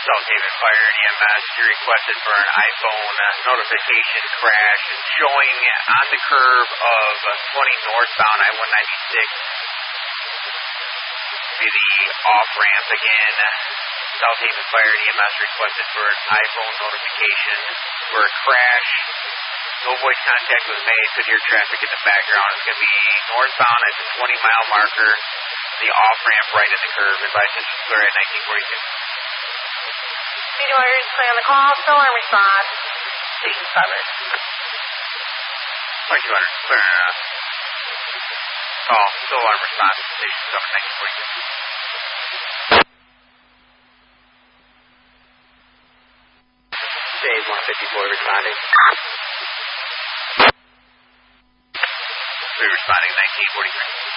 South Haven Fire and EMS, you requested for an iPhone notification crash showing on the curve of 20 northbound I-196. Be the off-ramp again. South Haven Fire and EMS requested for an iPhone notification for a crash. No voice contact was made. Could hear traffic in the background. It's going to be northbound at the 20-mile marker. The off-ramp right at the curve. Advise this is clear at 1942. Meteor is clear on the call. Still on response. Station 5. 200. Clear. Call. Still on response. Station 7, 1942. Stage 154 responding. We responding 1943.